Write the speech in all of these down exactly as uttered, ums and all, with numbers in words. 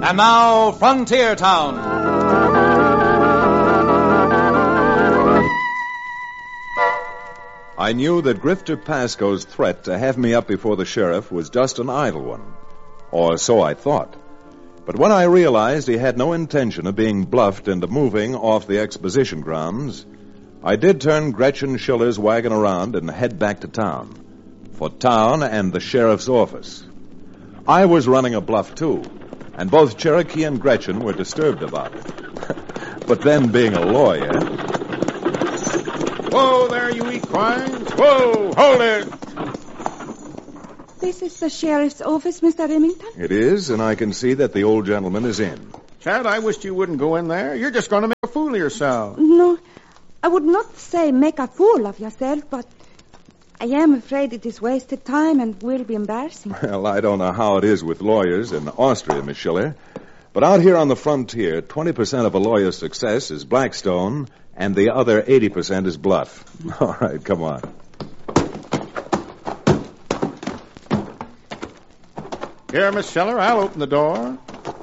And now, Frontier Town. I knew that Grifter Pasco's threat to have me up before the sheriff was just an idle one. Or so I thought. But when I realized he had no intention of being bluffed into moving off the exposition grounds, I did turn Gretchen Schiller's wagon around and head back to town. For town and the sheriff's office. I was running a bluff, too, and both Cherokee and Gretchen were disturbed about it. But then, being a lawyer... Whoa there, you equines! Whoa, hold it! This is the sheriff's office, Mister Remington? It is, and I can see that the old gentleman is in. Chad, I wished you wouldn't go in there. You're just going to make a fool of yourself. No, I would not say make a fool of yourself, but I am afraid it is wasted time and will be embarrassing. Well, I don't know how it is with lawyers in Austria, Miss Schiller, but out here on the frontier, twenty percent of a lawyer's success is Blackstone, and the other eighty percent is bluff. All right, come on. Here, Miss Schiller, I'll open the door.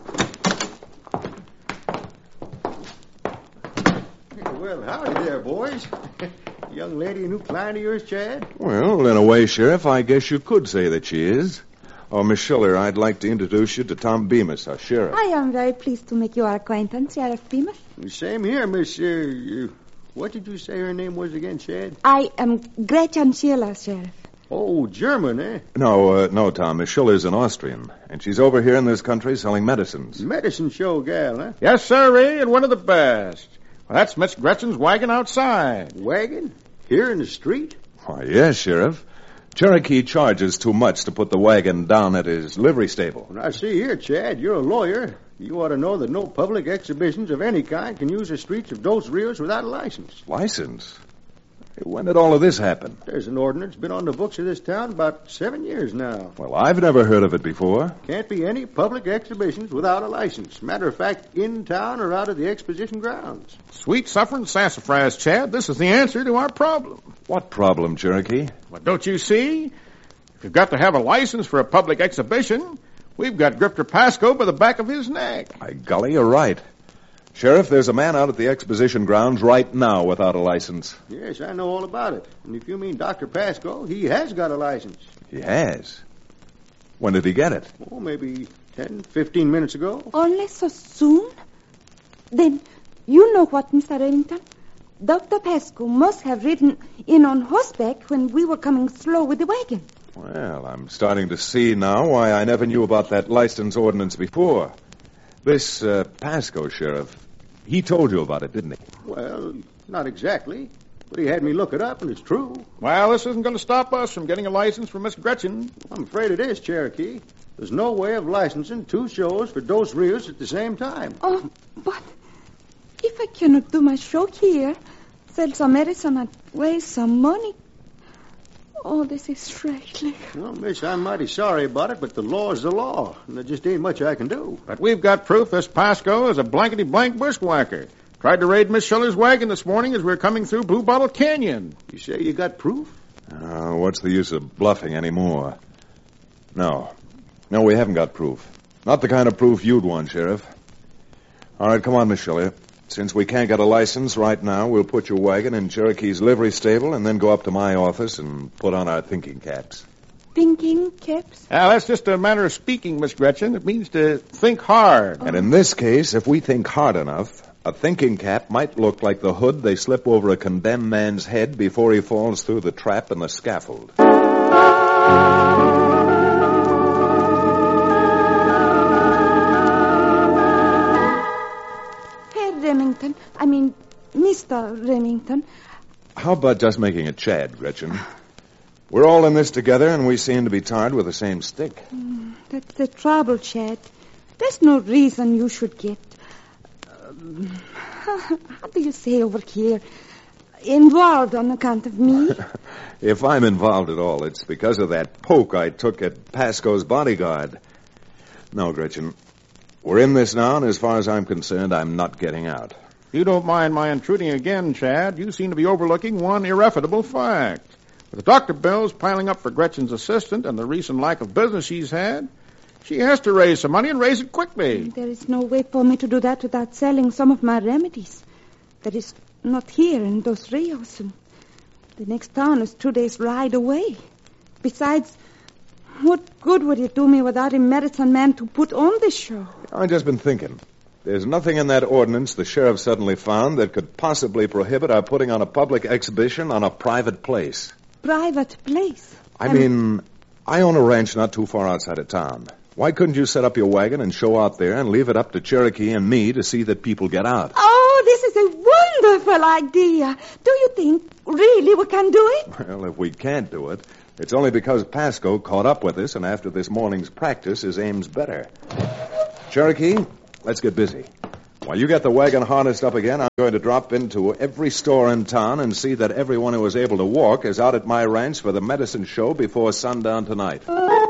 Well, howdy there, boys. Young lady a new client of yours, Chad? Well, in a way, Sheriff, I guess you could say that she is. Oh, Miss Schiller, I'd like to introduce you to Tom Bemis, our sheriff. I am very pleased to make your acquaintance, Sheriff Bemis. Same here, Miss... Uh, what did you say her name was again, Chad? I am Gretchen Schiller, Sheriff. Oh, German, eh? No, uh, no, Tom. Miss Schiller's an Austrian, and she's over here in this country selling medicines. Medicine show gal, huh? Yes, sirree, and one of the best. Well, that's Miss Gretchen's wagon outside. Wagon? Here in the street? Why, yes, Sheriff. Cherokee charges too much to put the wagon down at his livery stable. Well, I see here, Chad, you're a lawyer. You ought to know that no public exhibitions of any kind can use the streets of Dos Rios without a license. License? When did all of this happen? There's an ordinance been on the books of this town about seven years now. Well, I've never heard of it before. Can't be any public exhibitions without a license. Matter of fact, in town or out of the exposition grounds. Sweet suffering sassafras, Chad. This is the answer to our problem. What problem, Cherokee? Well, don't you see? If you've got to have a license for a public exhibition, we've got Grifter Pasco by the back of his neck. By golly, you're right. Sheriff, there's a man out at the exposition grounds right now without a license. Yes, I know all about it. And if you mean Doctor Pasco, he has got a license. He has? When did he get it? Oh, maybe ten, fifteen minutes ago. Only so soon? Then you know what, Mister Remington? Doctor Pasco must have ridden in on horseback when we were coming slow with the wagon. Well, I'm starting to see now why I never knew about that license ordinance before. This uh, Pasco, Sheriff, he told you about it, didn't he? Well, not exactly. But he had me look it up, and it's true. Well, this isn't going to stop us from getting a license for Miss Gretchen. I'm afraid it is, Cherokee. There's no way of licensing two shows for Dos Rios at the same time. Oh, but if I cannot do my show here, sell some medicine and raise some money... Oh, this is frightful. Well, miss, I'm mighty sorry about it, but the law is the law, and there just ain't much I can do. But we've got proof this Pasco is a blankety-blank bushwhacker. Tried to raid Miss Schiller's wagon this morning as we were coming through Blue Bottle Canyon. You say you got proof? Uh, what's the use of bluffing anymore? No. No, we haven't got proof. Not the kind of proof you'd want, Sheriff. All right, come on, Miss Schiller. Since we can't get a license right now, we'll put your wagon in Cherokee's livery stable and then go up to my office and put on our thinking caps. Thinking caps? Ah, that's just a matter of speaking, Miss Gretchen. It means to think hard. Oh. And in this case, if we think hard enough, a thinking cap might look like the hood they slip over a condemned man's head before he falls through the trap and the scaffold. Remington. I mean, Mister Remington. How about just making a Chad, Gretchen? We're all in this together, and we seem to be tied with the same stick. Mm, that's the trouble, Chad. There's no reason you should get... Um, how, how do you say over here? Involved on account of me? If I'm involved at all, it's because of that poke I took at Pasco's bodyguard. No, Gretchen... We're in this now, and as far as I'm concerned, I'm not getting out. You don't mind my intruding again, Chad. You seem to be overlooking one irrefutable fact. With the doctor bills piling up for Gretchen's assistant and the recent lack of business she's had, She has to raise some money and raise it quickly. There is no way for me to do that without selling some of my remedies. That is not here in Dos Rios. And the next town is two days' ride away. Besides, what good would it do me without a medicine man to put on the show? I've just been thinking. There's nothing in that ordinance the sheriff suddenly found that could possibly prohibit our putting on a public exhibition on a private place. Private place? I I'm... mean, I own a ranch not too far outside of town. Why couldn't you set up your wagon and show out there and leave it up to Cherokee and me to see that people get out? Oh, this is a wonderful idea. Do you think really we can do it? Well, if we can't do it, it's only because Pasco caught up with us, and after this morning's practice, his aim's better. Cherokee, let's get busy. While you get the wagon harnessed up again, I'm going to drop into every store in town and see that everyone who is able to walk is out at my ranch for the medicine show before sundown tonight.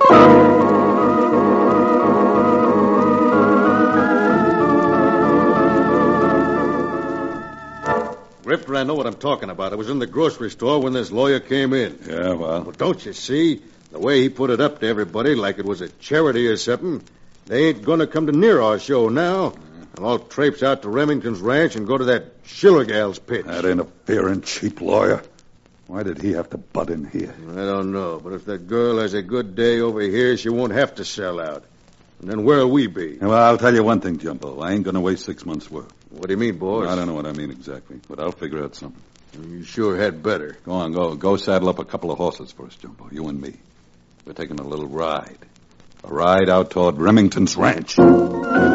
Ripper, I know what I'm talking about. I was in the grocery store when this lawyer came in. Yeah, well. Well, don't you see? The way he put it up to everybody like it was a charity or something, they ain't going to come to near our show now. And I'll traipse out to Remington's ranch and go to that Schiller gal's pitch. That interfering cheap lawyer. Why did he have to butt in here? I don't know, but if that girl has a good day over here, she won't have to sell out. And then where'll we be? Well, I'll tell you one thing, Jumbo. I ain't going to waste six months' work. What do you mean, boss? I don't know what I mean exactly, but I'll figure out something. You sure had better. Go on, go. Go saddle up a couple of horses for us, Jumbo, you and me. We're taking a little ride. A ride out toward Remington's ranch.